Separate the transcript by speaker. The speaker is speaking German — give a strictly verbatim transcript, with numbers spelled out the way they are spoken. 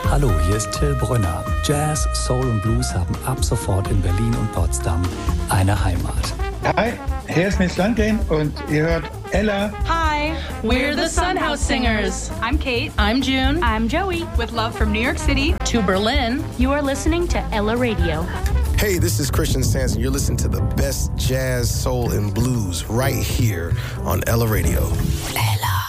Speaker 1: Hallo, hier ist Till Brünner. Jazz, Soul und Blues haben ab sofort in Berlin und Potsdam eine Heimat.
Speaker 2: Hi, hier ist Miss Landgren und ihr hört Ella.
Speaker 3: Hi, we're the Sun House Singers. I'm Kate. I'm June.
Speaker 4: I'm Joey.
Speaker 3: With love from New York City to Berlin.
Speaker 4: You are listening to Ella Radio.
Speaker 5: Hey, this is Christian Sanson. You're listening to the best jazz, soul, and blues right here on Ella Radio. Ella.